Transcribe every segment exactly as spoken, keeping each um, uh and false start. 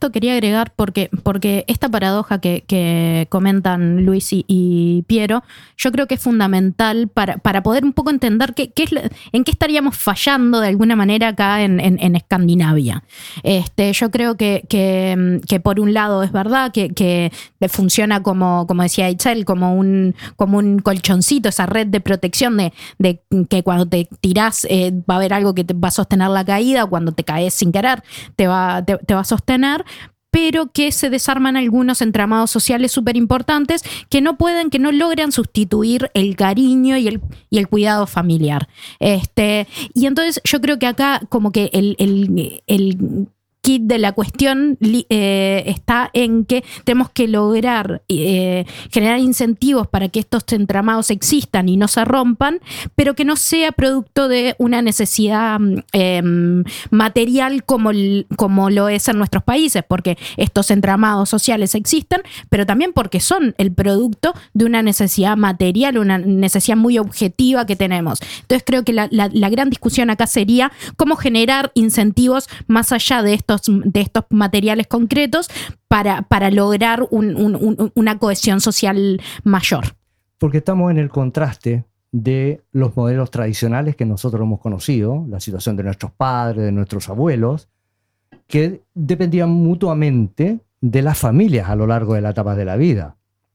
esto quería agregar porque, porque esta paradoja que, que comentan Luis y, y Piero, yo creo que es fundamental para, para poder un poco entender qué, qué es, en qué estaríamos fallando de alguna manera acá en, en, en Escandinavia. Este, yo creo que, que, que por un lado es verdad que, que funciona como, como decía Itzel, como un, como un colchoncito, esa red de protección de, de que cuando te tirás eh, va a haber algo que te va a sostener la caída, o cuando te caes sin querer te va, te, te va a sostener, pero que se desarman algunos entramados sociales súper importantes que no pueden, que no logran sustituir el cariño y el, y el cuidado familiar. Este, y entonces yo creo que acá como que el, el, el kit de la cuestión eh, está en que tenemos que lograr eh, generar incentivos para que estos entramados existan y no se rompan, pero que no sea producto de una necesidad eh, material como, como lo es en nuestros países, porque estos entramados sociales existen, pero también porque son el producto de una necesidad material, una necesidad muy objetiva que tenemos. Entonces creo que la, la, la gran discusión acá sería cómo generar incentivos más allá de estos de estos materiales concretos para, para lograr un, un, un, una cohesión social mayor. Porque estamos en el contraste de los modelos tradicionales que nosotros hemos conocido, la situación de nuestros padres, de nuestros abuelos, que dependían mutuamente de las familias a lo largo de la etapa de la vida.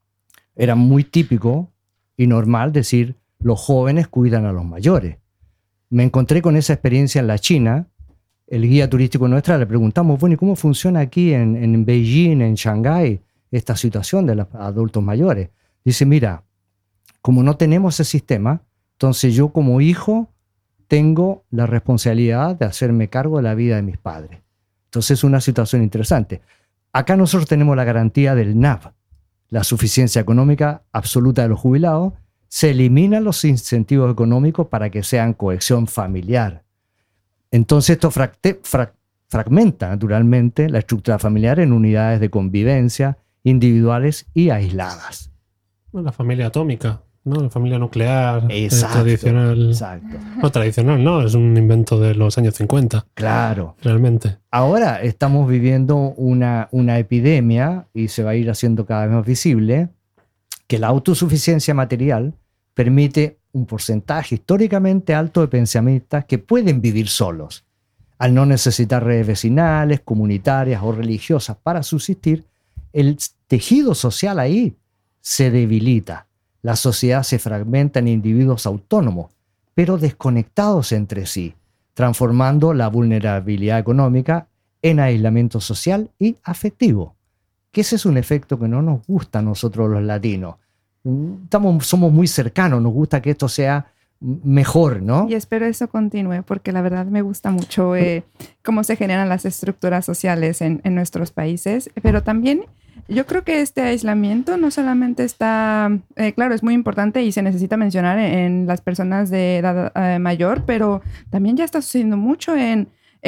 Era muy típico y normal decir, los jóvenes cuidan a los mayores. Me encontré con esa experiencia en la China. El guía turístico nuestra le preguntamos, bueno, ¿y cómo funciona aquí en, en Beijing, en Shanghái, esta situación de los adultos mayores? Dice, mira, como no tenemos ese sistema, entonces yo como hijo tengo la responsabilidad de hacerme cargo de la vida de mis padres. Entonces es una situación interesante. Acá nosotros tenemos la garantía del N A V, la suficiencia económica absoluta de los jubilados. Se eliminan los incentivos económicos para que sean cohesión familiar. Entonces esto fracte, fra, fragmenta naturalmente la estructura familiar en unidades de convivencia individuales y aisladas. La familia atómica, ¿no? La familia nuclear. Exacto, tradicional. Exacto. No, tradicional, no, es un invento de los años cincuenta. Claro. Realmente. Ahora estamos viviendo una, una epidemia, y se va a ir haciendo cada vez más visible, que la autosuficiencia material permite un porcentaje históricamente alto de pensionistas que pueden vivir solos, al no necesitar redes vecinales, comunitarias o religiosas para subsistir. El tejido social ahí se debilita. La sociedad se fragmenta en individuos autónomos, pero desconectados entre sí, transformando la vulnerabilidad económica en aislamiento social y afectivo. Que ese es un efecto que no nos gusta a nosotros los latinos. Estamos, somos muy cercanos, nos gusta que esto sea mejor, ¿no? Y espero eso continúe, porque la verdad me gusta mucho eh, cómo se generan las estructuras sociales en, en nuestros países, pero también yo creo que este aislamiento no solamente está, eh, claro, es muy importante y se necesita mencionar en, en las personas de edad eh, mayor, pero también ya está sucediendo mucho en,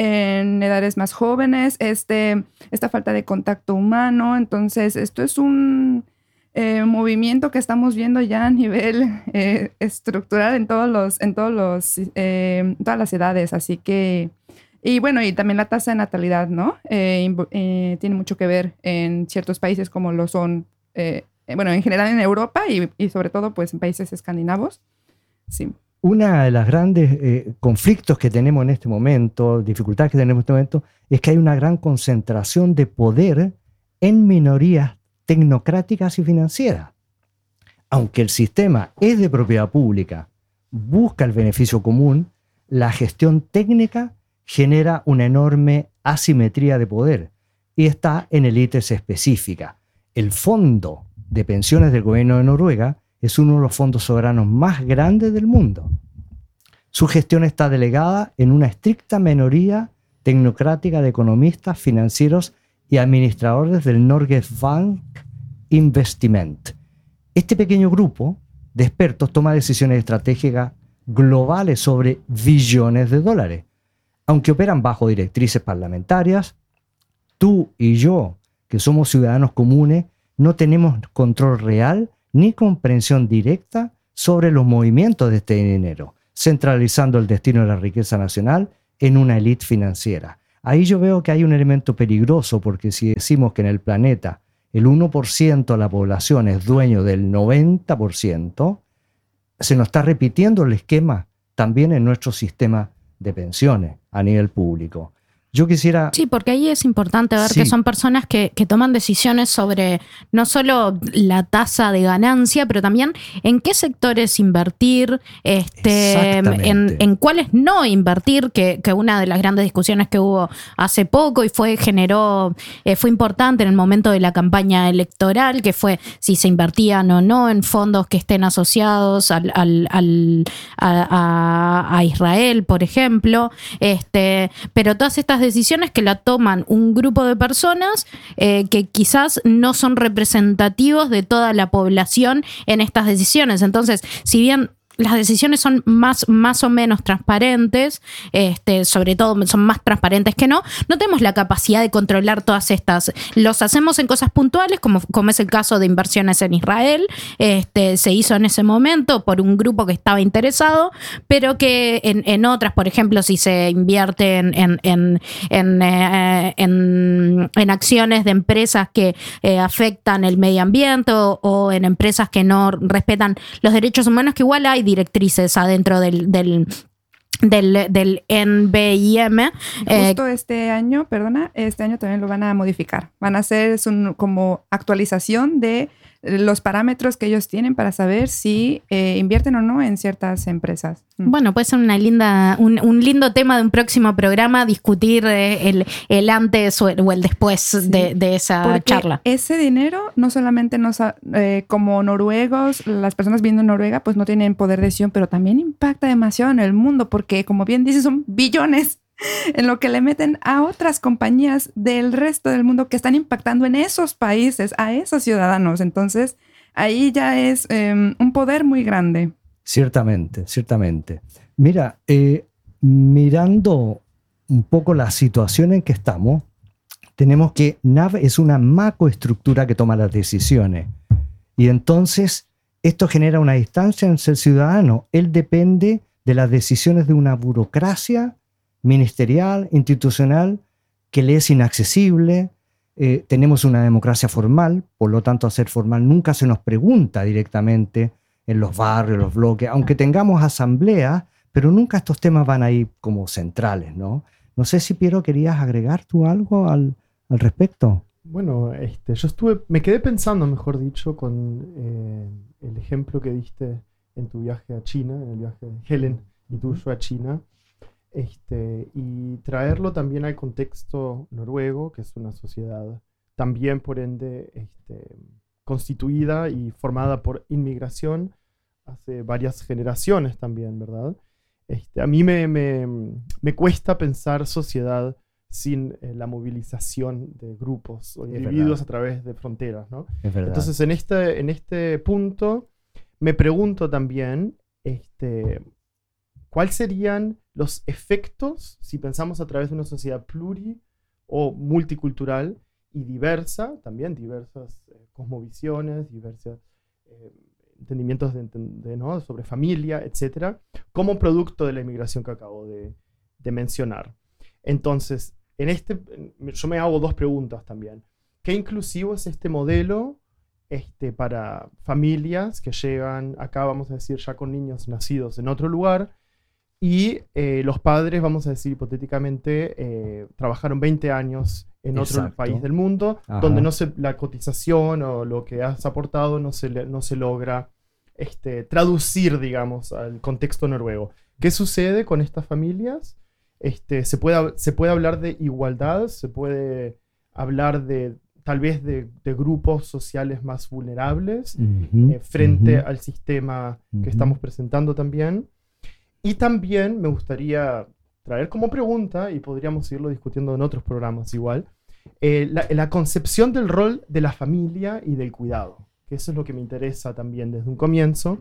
en edades más jóvenes, este, esta falta de contacto humano. Entonces esto es un Eh, movimiento que estamos viendo ya a nivel eh, estructural en todos los, en todos los, eh, todas las edades, así que, y bueno, y también la tasa de natalidad, ¿no? Eh, eh, tiene mucho que ver en ciertos países como lo son, eh, bueno, en general en Europa y, y sobre todo pues en países escandinavos. Sí. Una de las grandes eh, conflictos que tenemos en este momento, dificultades que tenemos en este momento, es que hay una gran concentración de poder en minorías tecnocráticas y financieras. Aunque el sistema es de propiedad pública, busca el beneficio común, la gestión técnica genera una enorme asimetría de poder y está en élites específicas. El fondo de pensiones del gobierno de Noruega es uno de los fondos soberanos más grandes del mundo. Su gestión está delegada en una estricta minoría tecnocrática de economistas, financieros y administradores del Norges Bank Investment. Este pequeño grupo de expertos toma decisiones estratégicas globales sobre billones de dólares. Aunque operan bajo directrices parlamentarias, tú y yo, que somos ciudadanos comunes, no tenemos control real ni comprensión directa sobre los movimientos de este dinero, centralizando el destino de la riqueza nacional en una élite financiera. Ahí yo veo que hay un elemento peligroso, porque si decimos que en el planeta el uno por ciento de la población es dueño del noventa por ciento, se nos está repitiendo el esquema también en nuestro sistema de pensiones a nivel público. Yo quisiera... Sí, porque ahí es importante ver Sí. que son personas que, que toman decisiones sobre no solo la tasa de ganancia, pero también en qué sectores invertir, este, Exactamente. en, en cuáles no invertir, que, que una de las grandes discusiones que hubo hace poco y fue generó eh, fue importante en el momento de la campaña electoral, que fue si se invertían o no en fondos que estén asociados al, al, al, a, a, a Israel, por ejemplo. Este, pero todas estas decisiones que la toman un grupo de personas eh, que quizás no son representativos de toda la población en estas decisiones. Entonces, si bien las decisiones son más, más o menos transparentes, este, sobre todo son más transparentes que no, no tenemos la capacidad de controlar todas estas. Los hacemos en cosas puntuales, como, como es el caso de inversiones en Israel, este, se hizo en ese momento por un grupo que estaba interesado, pero que en, en otras, por ejemplo, si se invierte en, en, en, en, eh, en, en acciones de empresas que eh, afectan el medio ambiente o, o en empresas que no respetan los derechos humanos, que igual hay directrices adentro del, del, del, del N B I M. Justo eh, este año, perdona, este año también lo van a modificar. Van a hacer un, como actualización de los parámetros que ellos tienen para saber si eh, invierten o no en ciertas empresas. Bueno, puede ser una linda, un, un lindo tema de un próximo programa, discutir eh, el, el antes o el, o el después sí, de, de esa porque charla. Ese dinero no solamente nos, eh, como noruegos, las personas viviendo en Noruega, pues no tienen poder de decisión, pero también impacta demasiado en el mundo, porque como bien dices, son billones en lo que le meten a otras compañías del resto del mundo que están impactando en esos países, a esos ciudadanos. Entonces, ahí ya es eh, un poder muy grande. Ciertamente, ciertamente. Mira, eh, mirando un poco la situación en que estamos, tenemos que N A V es una macroestructura que toma las decisiones. Y entonces, esto genera una distancia entre el ciudadano. Él depende de las decisiones de una burocracia ministerial, institucional, que le es inaccesible. Eh, tenemos una democracia formal, por lo tanto, a ser formal nunca se nos pregunta directamente en los barrios, los bloques, aunque tengamos asambleas, pero nunca estos temas van ahí como centrales, ¿no? No sé si, Piero, querías agregar tú algo al, al respecto. Bueno, este, yo estuve, me quedé pensando, mejor dicho, con eh, el ejemplo que diste en tu viaje a China, en el viaje de Helen y tuyo a China. Este, y traerlo también al contexto noruego, que es una sociedad también, por ende, este, constituida y formada por inmigración hace varias generaciones también, ¿verdad? Este, a mí me, me, me cuesta pensar sociedad sin eh, la movilización de grupos o Es individuos verdad. a través de fronteras, ¿no? Es verdad. Entonces, en este, en este punto, me pregunto también, este, ¿cuáles serían los efectos si pensamos a través de una sociedad pluri o multicultural y diversa, también diversas eh, cosmovisiones, diversos eh, entendimientos de, de, ¿no? sobre familia, etcétera, como producto de la inmigración que acabo de, de mencionar? Entonces, en este, yo me hago dos preguntas también. ¿Qué inclusivo es este modelo este, para familias que llegan acá, vamos a decir, ya con niños nacidos en otro lugar? Y eh, los padres, vamos a decir hipotéticamente, eh, trabajaron veinte años en otro Exacto. país del mundo, Ajá. donde no se, la cotización o lo que has aportado no se, le, no se logra este, traducir, digamos, al contexto noruego. ¿Qué sucede con estas familias? Este, se, puede, se puede hablar de igualdad, se puede hablar de tal vez de, de grupos sociales más vulnerables Uh-huh, eh, frente uh-huh. al sistema que Uh-huh. estamos presentando también. Y también me gustaría traer como pregunta, y podríamos irlo discutiendo en otros programas igual, eh, la, la concepción del rol de la familia y del cuidado, que eso es lo que me interesa también desde un comienzo.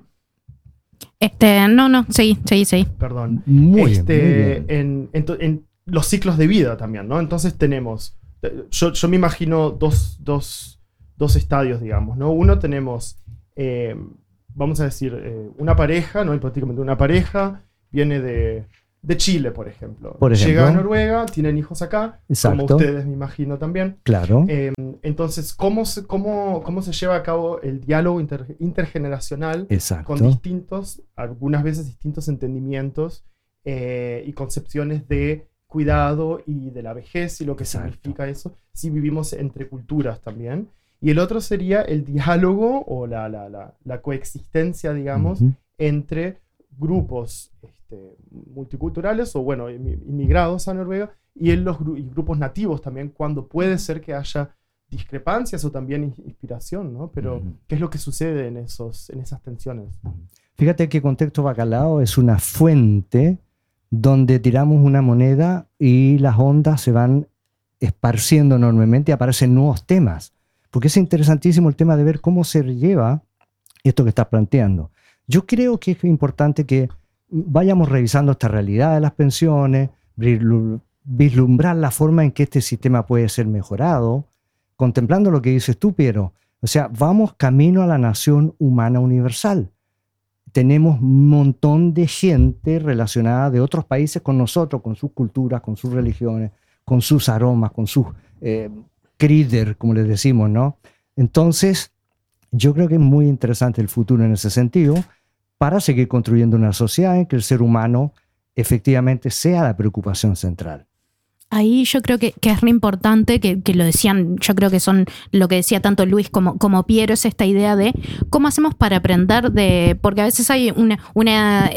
Este, no, no, seguí, seguí, seguí. Perdón. Muy este, bien, muy bien. En, en, en los ciclos de vida también, ¿no? Entonces tenemos, yo, yo me imagino dos, dos, dos estadios, digamos, ¿no? Uno tenemos, eh, vamos a decir, eh, una pareja, ¿no? Hipotéticamente una pareja, viene de, de Chile, por ejemplo. Por ejemplo. Llega a Noruega, tienen hijos acá, Exacto. como ustedes me imagino también. Claro. Eh, entonces, ¿cómo se, cómo, ¿cómo se lleva a cabo el diálogo inter, intergeneracional Exacto. con distintos, algunas veces distintos entendimientos eh, y concepciones de cuidado y de la vejez y lo que Exacto. significa eso, si vivimos entre culturas también? Y el otro sería el diálogo o la, la, la, la coexistencia, digamos, Uh-huh. entre grupos este, multiculturales o, bueno, inmigrados a Noruega y en los gru- y grupos nativos también, cuando puede ser que haya discrepancias o también inspiración, ¿no? Pero, Uh-huh. ¿qué es lo que sucede en, esos, en esas tensiones? Fíjate que Contexto Bacalao es una fuente donde tiramos una moneda y las ondas se van esparciendo enormemente y aparecen nuevos temas. Porque es interesantísimo el tema de ver cómo se lleva esto que estás planteando. Yo creo que es importante que vayamos revisando esta realidad de las pensiones, vislumbrar la forma en que este sistema puede ser mejorado, contemplando lo que dices tú, Piero. O sea, vamos camino a la nación humana universal. Tenemos un montón de gente relacionada de otros países con nosotros, con sus culturas, con sus religiones, con sus aromas, con sus eh, kräder, como les decimos, ¿no? Entonces, yo creo que es muy interesante el futuro en ese sentido para seguir construyendo una sociedad en que el ser humano efectivamente sea la preocupación central. Ahí yo creo que, que es re importante, que, que lo decían, yo creo que son lo que decía tanto Luis como, como Piero, es esta idea de cómo hacemos para aprender de, porque a veces hay una, una,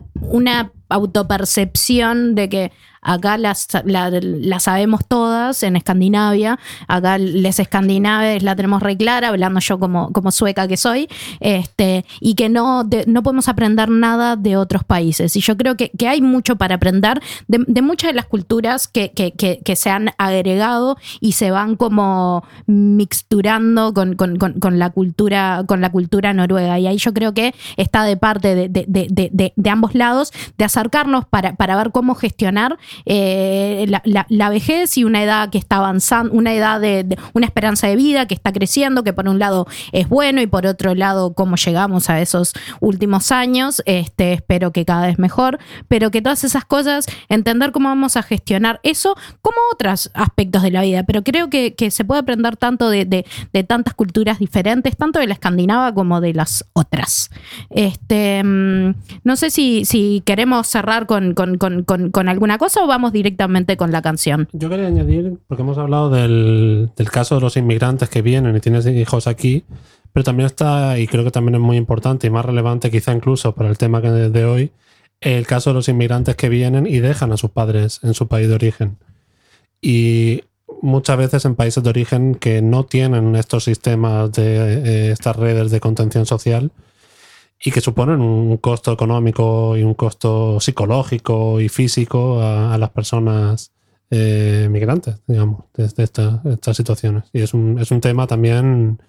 una autopercepción de que acá las, la, la sabemos todas en Escandinavia, acá les escandinaves la tenemos re clara, hablando yo como, como sueca que soy, este, y que no, de, no podemos aprender nada de otros países. Y yo creo que, que hay mucho para aprender de, de muchas de las culturas que, que, que, que se han agregado y se van como mixturando con, con, con, con, la, cultura, con la cultura noruega. Y ahí yo creo que está de parte de, de, de, de, de ambos lados de acercarnos para, para ver cómo gestionar Eh, la, la, la vejez y una edad que está avanzando, una edad de, de una esperanza de vida que está creciendo, que por un lado es bueno y por otro lado cómo llegamos a esos últimos años, este, espero que cada vez mejor, pero que todas esas cosas, entender cómo vamos a gestionar eso como otros aspectos de la vida, pero creo que, que se puede aprender tanto de, de, de tantas culturas diferentes, tanto de la escandinava como de las otras. Este, no sé si, si queremos cerrar con, con, con, con, con alguna cosa o vamos directamente con la canción. Yo quería añadir, porque hemos hablado del, del caso de los inmigrantes que vienen y tienen hijos aquí, pero también está, y creo que también es muy importante y más relevante quizá incluso para el tema que de, de hoy, el caso de los inmigrantes que vienen y dejan a sus padres en su país de origen. Y muchas veces en países de origen que no tienen estos sistemas de eh, estas redes de contención social, y que suponen un costo económico y un costo psicológico y físico a, a las personas eh, migrantes, digamos, desde esta, estas situaciones. Y es un, es un tema también,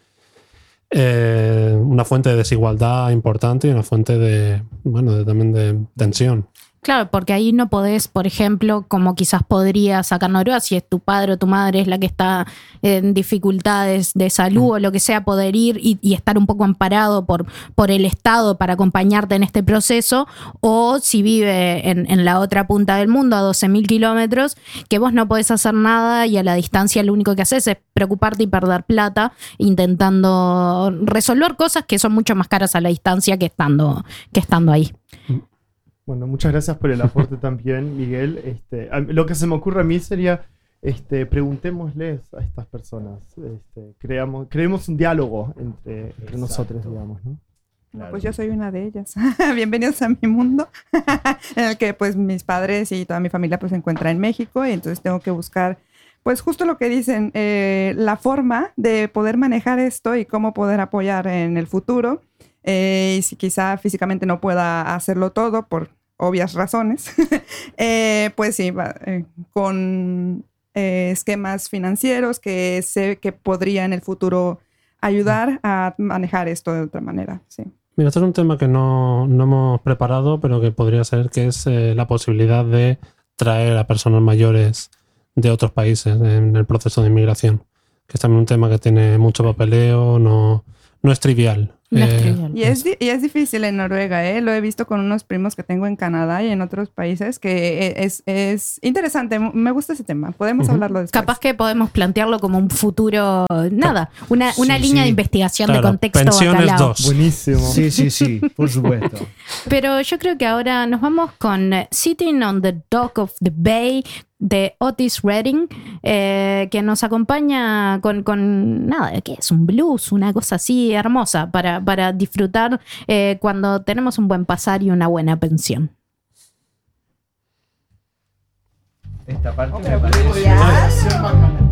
eh, una fuente de desigualdad importante y una fuente de, bueno, de, también de tensión. Claro, porque ahí no podés, por ejemplo, como quizás podría sacar Noruega, si es tu padre o tu madre es la que está en dificultades de salud mm. o lo que sea, poder ir y, y estar un poco amparado por, por el Estado para acompañarte en este proceso, o si vive en, en la otra punta del mundo, a doce mil kilómetros, que vos no podés hacer nada y a la distancia lo único que haces es preocuparte y perder plata intentando resolver cosas que son mucho más caras a la distancia que estando, que estando ahí. Mm. Bueno, muchas gracias por el aporte también, Miguel. Este, a, lo que se me ocurre a mí sería, este, preguntémosles a estas personas, este, creamos, creemos un diálogo entre, entre nosotros, digamos, ¿no? Claro. Pues yo soy una de ellas. Bienvenidos a mi mundo, en el que pues mis padres y toda mi familia pues se encuentran en México, y entonces tengo que buscar pues justo lo que dicen, eh, la forma de poder manejar esto y cómo poder apoyar en el futuro. Eh, y si quizá físicamente no pueda hacerlo todo por obvias razones, eh, pues sí, eh, con eh, esquemas financieros que sé que podría en el futuro ayudar a manejar esto de otra manera. Sí. Mira, este es un tema que no, no hemos preparado, pero que podría ser, que es eh, la posibilidad de traer a personas mayores de otros países en el proceso de inmigración, que es también un tema que tiene mucho papeleo, no, no es trivial No es Eh, trivial. Y es, di- y es difícil en Noruega, ¿eh? Lo he visto con unos primos que tengo en Canadá y en otros países, que es, es interesante. Me gusta ese tema. Podemos Ujú. hablarlo después. Capaz que podemos plantearlo como un futuro, nada, una, una Sí, línea sí. de investigación Claro, de contexto pensiones bacalao. dos. Buenísimo. Sí, sí, sí, por supuesto. Pero yo creo que ahora nos vamos con eh, Sitting on the Dock of the Bay de Otis Redding, eh, que nos acompaña con, con nada, ¿qué es? Un blues, una cosa así hermosa para, para disfrutar eh, cuando tenemos un buen pasar y una buena pensión. Esta parte Ok, ok.